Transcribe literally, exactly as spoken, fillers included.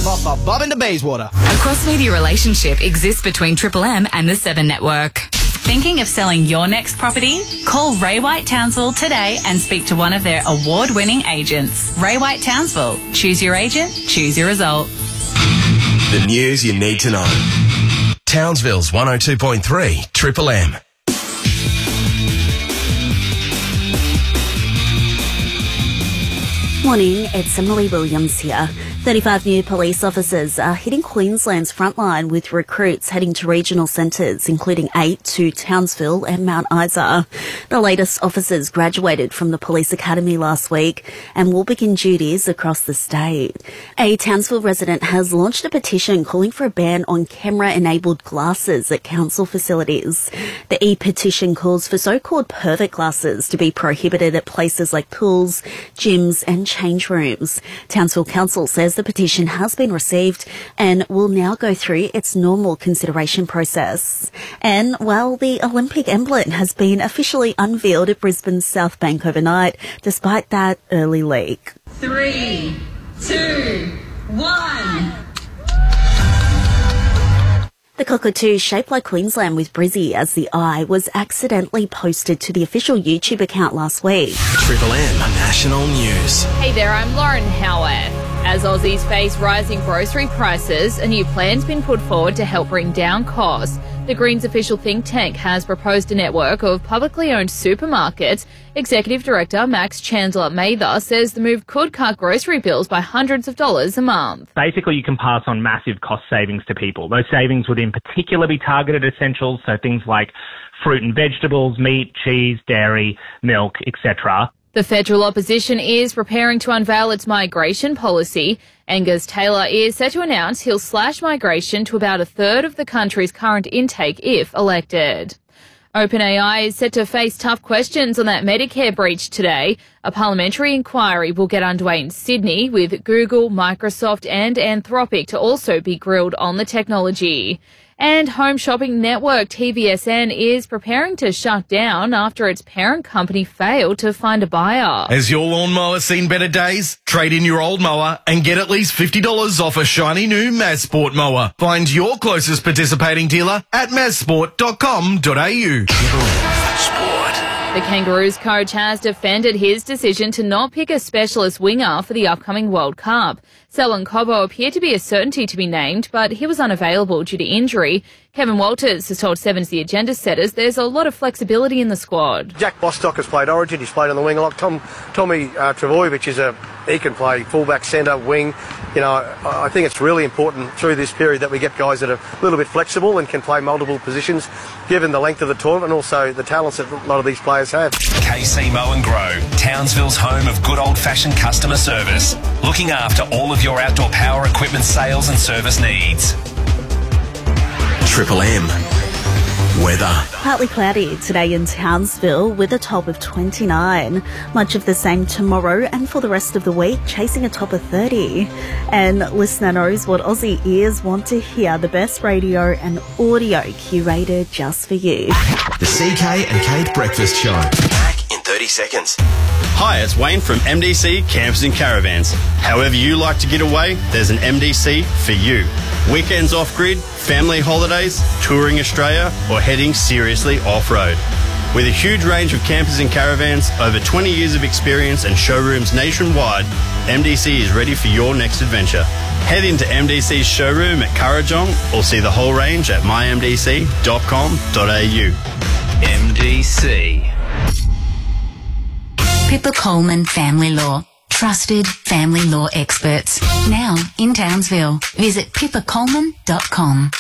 off for bobbing to Bayswater. A cross-media relationship exists between Triple M and the Seven Network. Thinking of selling your next property? Call Ray White Townsville today and speak to one of their award-winning agents. Ray White Townsville. Choose your agent, choose your result. The news you need to know. Townsville's one oh two point three Triple M. Morning, it's Emily Williams here. thirty-five new police officers are hitting Queensland's frontline with recruits heading to regional centres, including eight to Townsville and Mount Isa. The latest officers graduated from the police academy last week and will begin duties across the state. A Townsville resident has launched a petition calling for a ban on camera-enabled glasses at council facilities. The e-petition calls for so-called pervert glasses to be prohibited at places like pools, gyms and change rooms. Townsville Council says the petition has been received and will now go through its normal consideration process. And while the Olympic emblem has been officially unveiled at Brisbane's South Bank overnight, despite that early leak. Three, two, one. The cockatoo, shaped like Queensland with Brizzy as the eye, was accidentally posted to the official YouTube account last week. Triple M National News. Hey there, I'm Lauren Howarth. As Aussies face rising grocery prices, a new plan's been put forward to help bring down costs. The Greens official think tank has proposed a network of publicly owned supermarkets. Executive Director Max Chandler Mather says the move could cut grocery bills by hundreds of dollars a month. Basically, you can pass on massive cost savings to people. Those savings would in particular be targeted at essentials, so things like fruit and vegetables, meat, cheese, dairy, milk, et cetera. The federal opposition is preparing to unveil its migration policy. Angus Taylor is set to announce he'll slash migration to about a third of the country's current intake if elected. OpenAI is set to face tough questions on that Medicare breach today. A parliamentary inquiry will get underway in Sydney, with Google, Microsoft and Anthropic to also be grilled on the technology. And home shopping network T V S N is preparing to shut down after its parent company failed to find a buyer. Has your lawnmower seen better days? Trade in your old mower and get at least fifty dollars off a shiny new Mazsport mower. Find your closest participating dealer at mazsport dot com dot a u. The Kangaroos coach has defended his decision to not pick a specialist winger for the upcoming World Cup. Selwyn Cobbo appeared to be a certainty to be named, but he was unavailable due to injury. Kevin Walters has told Sevens the agenda setters there's a lot of flexibility in the squad. Jack Bostock has played Origin, he's played on the wing a lot. Tom, Tommy uh, Travojevic is a, he can play fullback, centre, wing. You know, I, I think it's really important through this period that we get guys that are a little bit flexible and can play multiple positions, given the length of the tournament and also the talents that a lot of these players have. K C Mow and Grow, Townsville's home of good old-fashioned customer service, looking after all of your outdoor power equipment sales and service needs. Triple M weather. Partly cloudy today in Townsville with a top of twenty-nine. Much of the same tomorrow and for the rest of the week, chasing a top of thirty. And listener knows what Aussie ears want to hear, the best radio and audio curated just for you. The C K and Kate Breakfast Show. Back in thirty seconds. Hi, it's Wayne from M D C Campers and Caravans. However you like to get away, there's an M D C for you. Weekends off-grid, family holidays, touring Australia, or heading seriously off-road. With a huge range of campers and caravans, over twenty years of experience and showrooms nationwide, M D C is ready for your next adventure. Head into M D C's showroom at Currajong or see the whole range at my m d c dot com dot a u. M D C. Pippa Coleman Family Law. Trusted family law experts. Now in Townsville. Visit pippa coleman dot com.